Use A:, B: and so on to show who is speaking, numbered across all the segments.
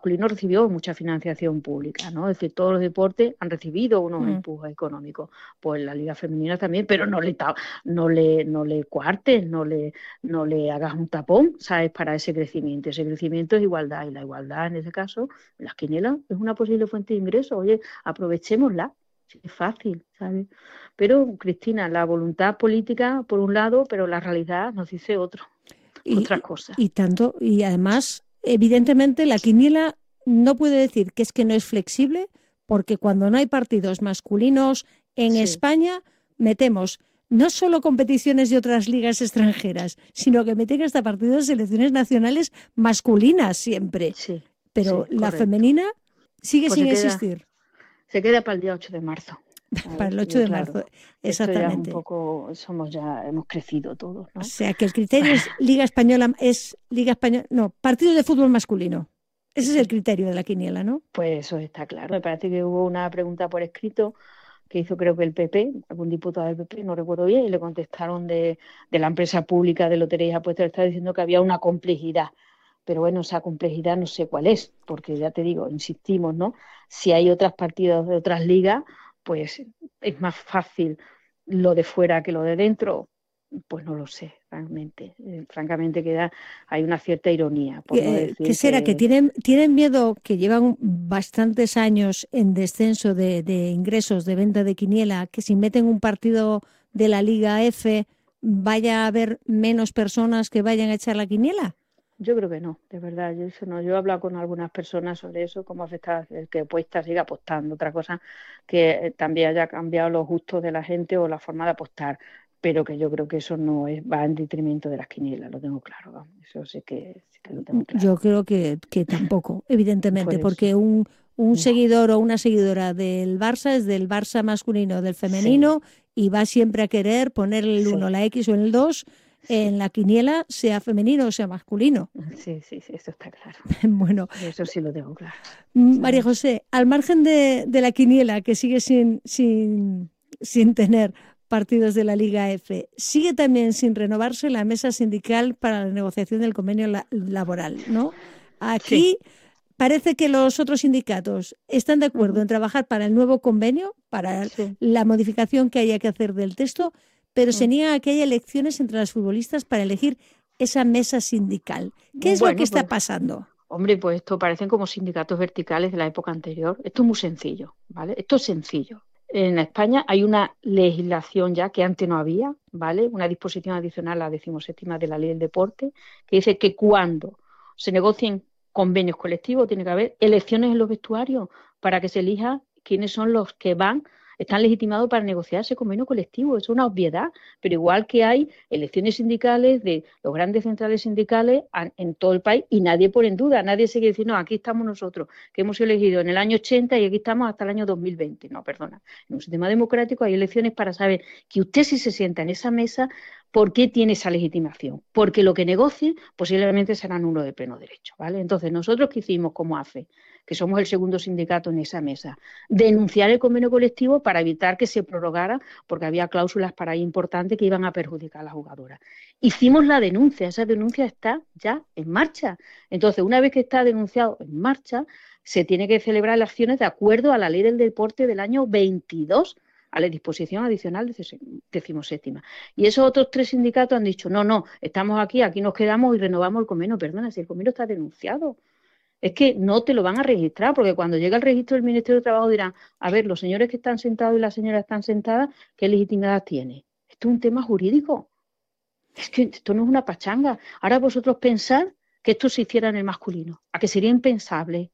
A: masculino recibió mucha financiación pública, ¿no? Es decir, todos los deportes han recibido unos empujes económicos, pues la liga femenina también, pero no le coartes, no le hagas un tapón, ¿sabes? Para ese crecimiento. Ese crecimiento es igualdad, y la igualdad en ese caso, las quinielas, es una posible fuente de ingresos. Oye, aprovechémosla, es fácil, ¿sabes? Pero, Cristina, la voluntad política por un lado, pero la realidad nos dice otras
B: Y,
A: cosas.
B: y tanto, y además, evidentemente, la quiniela no puede decir que es que no es flexible, porque cuando no hay partidos masculinos en
A: Sí,
B: España, metemos no solo competiciones de otras ligas extranjeras, sino que meten hasta partidos de selecciones nacionales masculinas siempre.
A: sí,
B: Pero
A: sí,
B: la
A: correcto.
B: femenina sigue
A: Pues
B: sin existir
A: se queda para el día 8 de marzo,
B: para
A: ¿sabes?
B: el 8
A: Porque
B: de
A: claro,
B: marzo,
A: esto ya es un
B: exactamente.
A: poco, hemos crecido todos,
B: O
A: ¿no?
B: sea que el criterio es Liga Española, no, partido de fútbol masculino. Ese es el
A: Sí,
B: criterio de la quiniela, ¿no?
A: pues eso está claro. Me parece que hubo una pregunta por escrito que hizo creo que el PP, algún diputado del PP, no recuerdo bien, y le contestaron de la empresa pública de loterías y apuestas, estaba diciendo que había una complejidad. Pero bueno, esa complejidad no sé cuál es, porque ya te digo, insistimos, ¿no? Si hay otras partidas de otras ligas, pues es más fácil lo de fuera que lo de dentro. Pues no lo sé, realmente. Francamente hay una cierta ironía, por no
B: ¿Qué
A: decir
B: será? ¿Que
A: que
B: tienen miedo que llevan bastantes años en descenso de ingresos de venta de quiniela, que si meten un partido de la Liga F vaya a haber menos personas que vayan a echar la quiniela?
A: yo creo que no, de verdad, yo eso no. Yo he hablado con algunas personas sobre eso, cómo afecta el que apuesta siga apostando. Otra cosa que también haya cambiado los gustos de la gente o la forma de apostar, pero que yo creo que eso no va en detrimento de las quinielas, lo tengo claro, vamos. Eso sí que lo tengo
B: Yo
A: claro.
B: creo que tampoco,
A: Por
B: evidentemente,
A: eso,
B: porque un
A: no,
B: seguidor o una seguidora del Barça es del Barça masculino, del
A: sí,
B: femenino, y va siempre a querer poner el
A: sí,
B: uno, la X o el 2
A: sí,
B: en la quiniela, sea femenino o sea masculino.
A: sí, sí, sí, eso está claro.
B: Bueno,
A: Eso sí lo tengo claro,
B: María
A: ¿sabes?
B: José, al margen de la quiniela, que sigue sin tener partidos de la Liga F, sigue también sin renovarse la mesa sindical para la negociación del convenio laboral, ¿no?
A: Sí.
B: Aquí parece que los otros sindicatos están de acuerdo
A: Ujú,
B: en trabajar para el nuevo convenio, para
A: sí.
B: la modificación que haya que hacer del texto, pero se
A: Mm.
B: niegan a que haya elecciones entre las futbolistas para elegir esa mesa sindical. ¿Qué es lo que
A: Bueno,
B: está
A: pues
B: pasando?
A: hombre, pues esto parecen como sindicatos verticales de la época anterior. Esto es muy sencillo, ¿vale? Esto es sencillo. En España hay una legislación ya que antes no había, ¿vale? Una disposición adicional a la 17ª de la Ley del Deporte, que dice que cuando se negocien convenios colectivos tiene que haber elecciones en los vestuarios para que se elija quiénes son los que están legitimados para negociar ese convenio colectivo. Es una obviedad, pero igual que hay elecciones sindicales de los grandes centrales sindicales en todo el país y nadie pone en duda, nadie sigue diciendo, no, aquí estamos nosotros, que hemos elegido en el año 80 y aquí estamos hasta el año 2020. No, perdona. En un sistema democrático hay elecciones para saber que usted si se sienta en esa mesa, ¿por qué tiene esa legitimación? Porque lo que negocie posiblemente será nulo de pleno derecho, ¿vale? Entonces, nosotros qué hicimos como AFE, que somos el segundo sindicato en esa mesa, denunciar el convenio colectivo para evitar que se prorrogara, porque había cláusulas para ahí importantes que iban a perjudicar a las jugadoras. Hicimos la denuncia, esa denuncia está ya en marcha. Entonces, una vez que está denunciado en marcha, se tiene que celebrar elecciones de acuerdo a la ley del deporte del año 22, a la disposición adicional 17ª. Y esos otros tres sindicatos han dicho, no, no, estamos aquí, aquí nos quedamos y renovamos el convenio. Perdona, si el convenio está denunciado. Es que no te lo van a registrar, porque cuando llega el registro del Ministerio de Trabajo dirán, a ver, los señores que están sentados y las señoras que están sentadas, ¿qué legitimidad tiene? Esto es un tema jurídico. Es que esto no es una pachanga. Ahora vosotros pensad que esto se hiciera en el masculino. ¿A que sería impensable?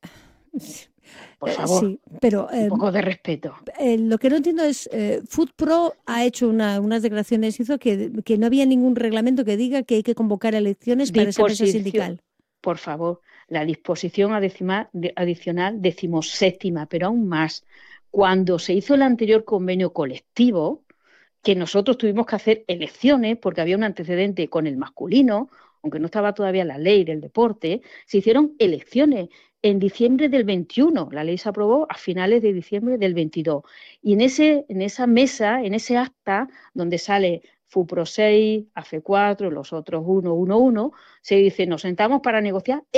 A: Por favor,
B: Sí, pero
A: un poco de respeto.
B: lo que no entiendo es, FootPro ha hecho unas declaraciones, hizo que no había ningún reglamento que diga que hay que convocar elecciones para esa mesa
A: Disposición,
B: sindical.
A: por favor, la disposición adicional 17ª, pero aún más. Cuando se hizo el anterior convenio colectivo, que nosotros tuvimos que hacer elecciones porque había un antecedente con el masculino, aunque no estaba todavía la ley del deporte, se hicieron elecciones en diciembre del 21. La ley se aprobó a finales de diciembre del 22. Y en esa mesa, en ese acta, donde sale FUPRO 6, AFE 4, los otros 1, 1, 1, se dice, nos sentamos para negociar